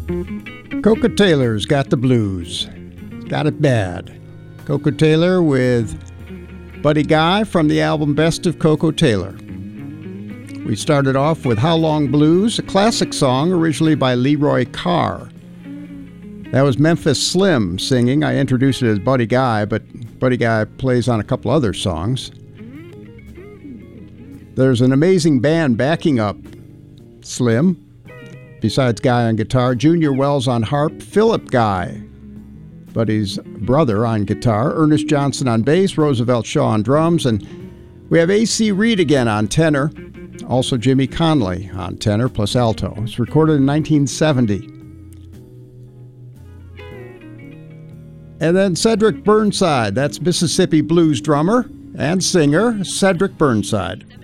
Coco Taylor's got the blues. Got it bad. Coco Taylor with Buddy Guy from the album Best of Coco Taylor. We started off with How Long Blues, a classic song originally by Leroy Carr. That was Memphis Slim singing. I introduced it as Buddy Guy, but Buddy Guy plays on a couple other songs. There's an amazing band backing up Slim. Besides Guy on guitar, Junior Wells on harp, Philip Guy, Buddy's brother, on guitar, Ernest Johnson on bass, Roosevelt Shaw on drums, and we have A.C. Reed again on tenor, also Jimmy Conley on tenor plus alto. It's recorded in 1970. And then Cedric Burnside, that's Mississippi blues drummer and singer Cedric Burnside.